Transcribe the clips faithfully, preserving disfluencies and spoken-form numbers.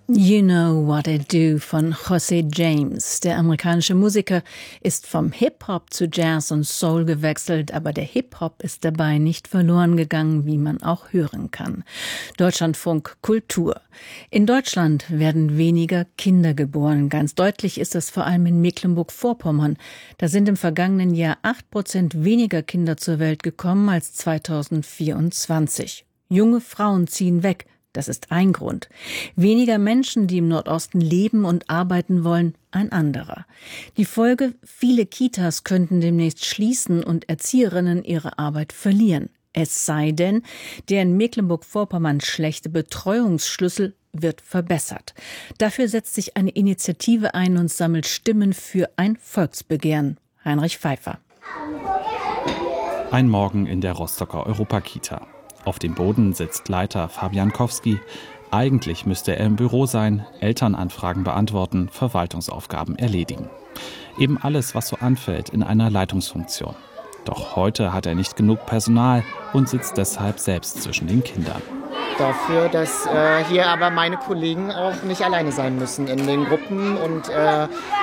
You Know What I Do von José James. Der amerikanische Musiker ist vom Hip-Hop zu Jazz und Soul gewechselt, aber der Hip-Hop ist dabei nicht verloren gegangen, wie man auch hören kann. Deutschlandfunk Kultur. In Deutschland werden weniger Kinder geboren. Ganz deutlich ist das vor allem in Mecklenburg-Vorpommern. Da sind im vergangenen Jahr acht Prozent weniger Kinder zur Welt gekommen als zweitausendvierundzwanzig. Junge Frauen ziehen weg. Das ist ein Grund. Weniger Menschen, die im Nordosten leben und arbeiten wollen, ein anderer. Die Folge: viele Kitas könnten demnächst schließen und Erzieherinnen ihre Arbeit verlieren. Es sei denn, der in Mecklenburg-Vorpommern schlechte Betreuungsschlüssel wird verbessert. Dafür setzt sich eine Initiative ein und sammelt Stimmen für ein Volksbegehren. Heinrich Pfeiffer. Ein Morgen in der Rostocker Europakita. Auf dem Boden sitzt Leiter Fabian Kowski. Eigentlich müsste er im Büro sein, Elternanfragen beantworten, Verwaltungsaufgaben erledigen. Eben alles, was so anfällt in einer Leitungsfunktion. Doch heute hat er nicht genug Personal und sitzt deshalb selbst zwischen den Kindern. Dafür, dass äh, hier aber meine Kollegen auch nicht alleine sein müssen in den Gruppen und äh,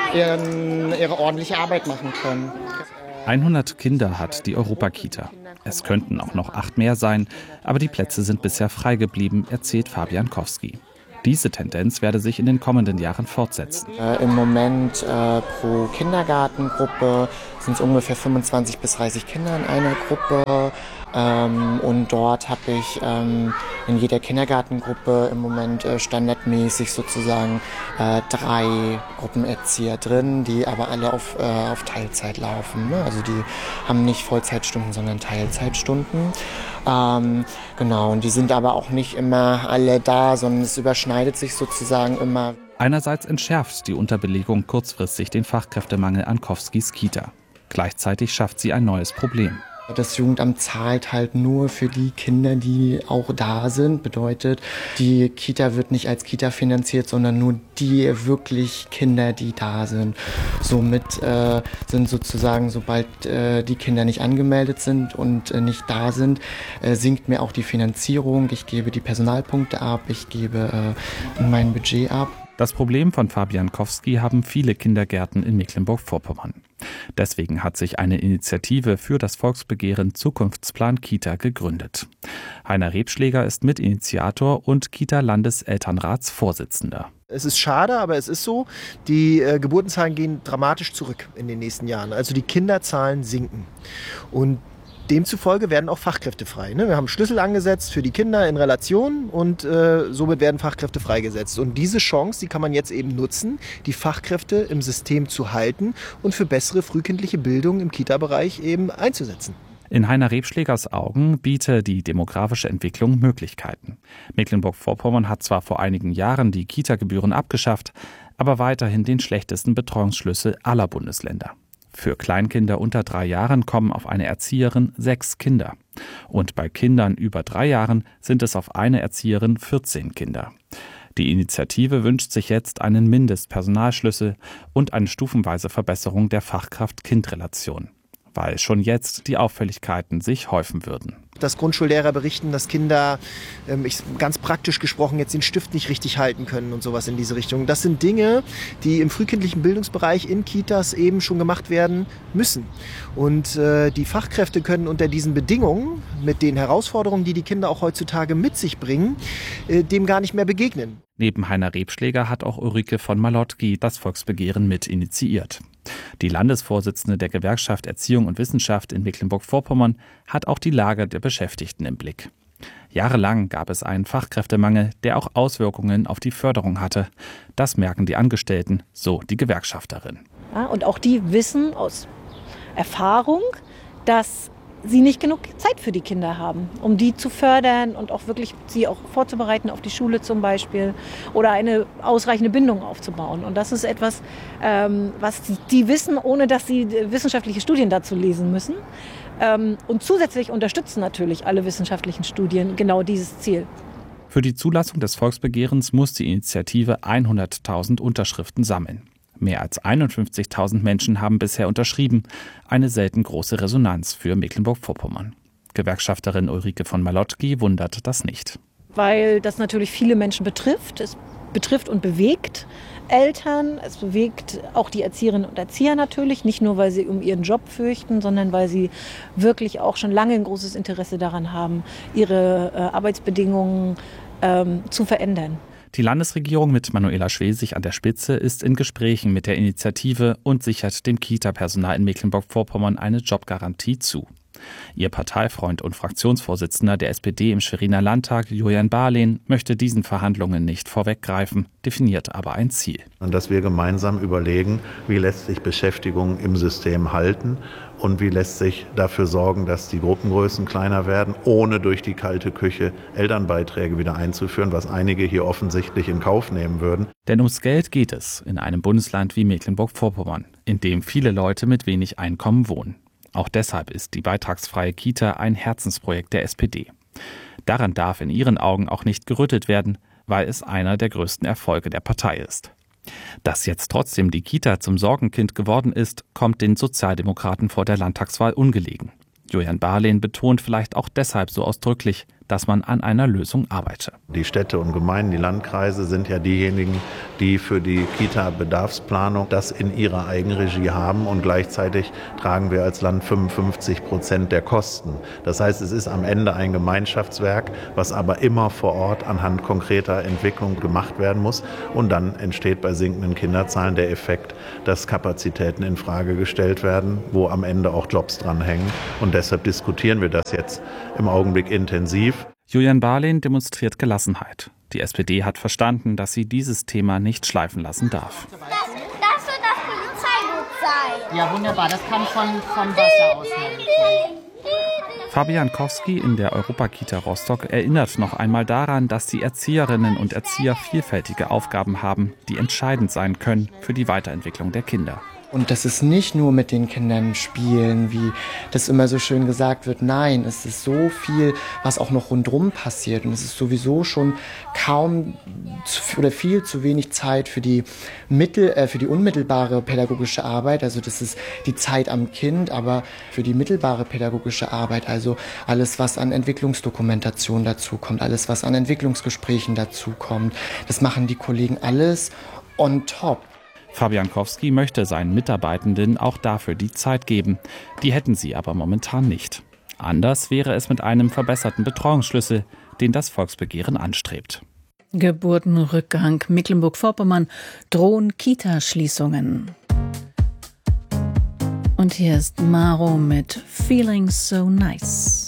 ihren, ihre ordentliche Arbeit machen können. hundert Kinder hat die Europakita. Es könnten auch noch acht mehr sein, aber die Plätze sind bisher frei geblieben, erzählt Fabian Kowski. Diese Tendenz werde sich in den kommenden Jahren fortsetzen. Äh, Im Moment äh, pro Kindergartengruppe sind es ungefähr fünfundzwanzig bis dreißig Kinder in einer Gruppe. Ähm, und dort habe ich ähm, in jeder Kindergartengruppe im Moment äh, standardmäßig sozusagen äh, drei Gruppenerzieher drin, die aber alle auf, äh, auf Teilzeit laufen. Ne? Also die haben nicht Vollzeitstunden, sondern Teilzeitstunden. Ähm, genau, und die sind aber auch nicht immer alle da, sondern es überschneidet sich sozusagen immer. Einerseits entschärft die Unterbelegung kurzfristig den Fachkräftemangel an Kowskis Kita. Gleichzeitig schafft sie ein neues Problem. Das Jugendamt zahlt halt nur für die Kinder, die auch da sind. Bedeutet, die Kita wird nicht als Kita finanziert, sondern nur die wirklich Kinder, die da sind. Somit äh, sind sozusagen, sobald äh, die Kinder nicht angemeldet sind und äh, nicht da sind, äh, sinkt mir auch die Finanzierung. Ich gebe die Personalpunkte ab, ich gebe äh, mein Budget ab. Das Problem von Fabian Kowski haben viele Kindergärten in Mecklenburg-Vorpommern. Deswegen hat sich eine Initiative für das Volksbegehren Zukunftsplan Kita gegründet. Heiner Rebschläger ist Mitinitiator und Kita-Landeselternratsvorsitzender. Es ist schade, aber es ist so, die äh, Geburtenzahlen gehen dramatisch zurück in den nächsten Jahren. Also die Kinderzahlen sinken. Und demzufolge werden auch Fachkräfte frei. Ne? Wir haben Schlüssel angesetzt für die Kinder in Relation und äh, somit werden Fachkräfte freigesetzt. Und diese Chance, die kann man jetzt eben nutzen, die Fachkräfte im System zu halten und für bessere frühkindliche Bildung im Kita-Bereich eben einzusetzen. In Heiner Rebschlägers Augen biete die demografische Entwicklung Möglichkeiten. Mecklenburg-Vorpommern hat zwar vor einigen Jahren die Kita-Gebühren abgeschafft, aber weiterhin den schlechtesten Betreuungsschlüssel aller Bundesländer. Für Kleinkinder unter drei Jahren kommen auf eine Erzieherin sechs Kinder. Und bei Kindern über drei Jahren sind es auf eine Erzieherin vierzehn Kinder. Die Initiative wünscht sich jetzt einen Mindestpersonalschlüssel und eine stufenweise Verbesserung der Fachkraft-Kind-Relation, weil schon jetzt die Auffälligkeiten sich häufen würden. Dass Grundschullehrer berichten, dass Kinder, ähm, ich, ganz praktisch gesprochen, jetzt den Stift nicht richtig halten können und sowas in diese Richtung. Das sind Dinge, die im frühkindlichen Bildungsbereich in Kitas eben schon gemacht werden müssen. Und äh, die Fachkräfte können unter diesen Bedingungen, mit den Herausforderungen, die die Kinder auch heutzutage mit sich bringen, äh, dem gar nicht mehr begegnen. Neben Heiner Rebschläger hat auch Ulrike von Malotki das Volksbegehren mit initiiert. Die Landesvorsitzende der Gewerkschaft Erziehung und Wissenschaft in Mecklenburg-Vorpommern hat auch die Lage der Beschäftigten im Blick. Jahrelang gab es einen Fachkräftemangel, der auch Auswirkungen auf die Förderung hatte. Das merken die Angestellten, so die Gewerkschafterin. Ja, und auch die wissen aus Erfahrung, dass sie nicht genug Zeit für die Kinder haben, um die zu fördern und auch wirklich sie auch vorzubereiten auf die Schule zum Beispiel oder eine ausreichende Bindung aufzubauen. Und das ist etwas, ähm, was die wissen, ohne dass sie wissenschaftliche Studien dazu lesen müssen. Ähm, und zusätzlich unterstützen natürlich alle wissenschaftlichen Studien genau dieses Ziel. Für die Zulassung des Volksbegehrens muss die Initiative hunderttausend Unterschriften sammeln. Mehr als einundfünfzigtausend Menschen haben bisher unterschrieben. Eine selten große Resonanz für Mecklenburg-Vorpommern. Gewerkschafterin Ulrike von Malotki wundert das nicht. Weil das natürlich viele Menschen betrifft. Es betrifft und bewegt Eltern, es bewegt auch die Erzieherinnen und Erzieher natürlich, nicht nur, weil sie um ihren Job fürchten, sondern weil sie wirklich auch schon lange ein großes Interesse daran haben, ihre äh, Arbeitsbedingungen ähm, zu verändern. Die Landesregierung mit Manuela Schwesig an der Spitze ist in Gesprächen mit der Initiative und sichert dem Kita-Personal in Mecklenburg-Vorpommern eine Jobgarantie zu. Ihr Parteifreund und Fraktionsvorsitzender der S P D im Schweriner Landtag, Julian Barlehn, möchte diesen Verhandlungen nicht vorweggreifen, definiert aber ein Ziel. Und dass wir gemeinsam überlegen, wie lässt sich Beschäftigung im System halten und wie lässt sich dafür sorgen, dass die Gruppengrößen kleiner werden, ohne durch die kalte Küche Elternbeiträge wieder einzuführen, was einige hier offensichtlich in Kauf nehmen würden. Denn ums Geld geht es in einem Bundesland wie Mecklenburg-Vorpommern, in dem viele Leute mit wenig Einkommen wohnen. Auch deshalb ist die beitragsfreie Kita ein Herzensprojekt der S P D. Daran darf in ihren Augen auch nicht gerüttelt werden, weil es einer der größten Erfolge der Partei ist. Dass jetzt trotzdem die Kita zum Sorgenkind geworden ist, kommt den Sozialdemokraten vor der Landtagswahl ungelegen. Julian Barlehn betont vielleicht auch deshalb so ausdrücklich, dass man an einer Lösung arbeite. Die Städte und Gemeinden, die Landkreise sind ja diejenigen, die für die Kita-Bedarfsplanung das in ihrer Eigenregie haben und gleichzeitig tragen wir als Land fünfundfünfzig Prozent der Kosten. Das heißt, es ist am Ende ein Gemeinschaftswerk, was aber immer vor Ort anhand konkreter Entwicklung gemacht werden muss. Und dann entsteht bei sinkenden Kinderzahlen der Effekt, dass Kapazitäten in Frage gestellt werden, wo am Ende auch Jobs dranhängen. Und deshalb diskutieren wir das jetzt im Augenblick intensiv. Julian Barlehn demonstriert Gelassenheit. Die S P D hat verstanden, dass sie dieses Thema nicht schleifen lassen darf. Das, das wird das Polizeiboot sein. Ja, wunderbar. Das kann von, vom Wasser aus helfen. Fabian Kowski in der Europakita Rostock erinnert noch einmal daran, dass die Erzieherinnen und Erzieher vielfältige Aufgaben haben, die entscheidend sein können für die Weiterentwicklung der Kinder. Und das ist nicht nur mit den Kindern spielen, wie das immer so schön gesagt wird. Nein, es ist so viel, was auch noch rundherum passiert. Und es ist sowieso schon kaum zu, oder viel zu wenig Zeit für die Mittel, äh, für die unmittelbare pädagogische Arbeit. Also das ist die Zeit am Kind, aber für die mittelbare pädagogische Arbeit, also alles, was an Entwicklungsdokumentation dazu kommt, alles, was an Entwicklungsgesprächen dazu kommt, das machen die Kollegen alles on top. Fabian Kowski möchte seinen Mitarbeitenden auch dafür die Zeit geben. Die hätten sie aber momentan nicht. Anders wäre es mit einem verbesserten Betreuungsschlüssel, den das Volksbegehren anstrebt. Geburtenrückgang Mecklenburg-Vorpommern, drohen Kita-Schließungen. Und hier ist Maro mit Feeling So Nice.